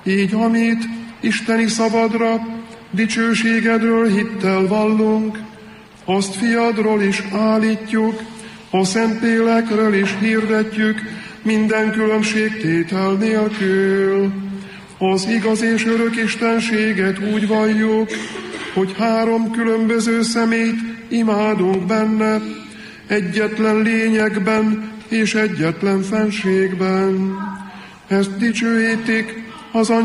Így, amit isteni szavadra, dicsőségedről hittel vallunk, azt fiadról is állítjuk, a Szentlélekről is hirdetjük, minden különbségtétel nélkül. Az igaz és örök istenséget úgy valljuk, hogy 3 különböző személyt imádunk benne, egyetlen lényegben és egyetlen fenségben. Ezt dicsőítik az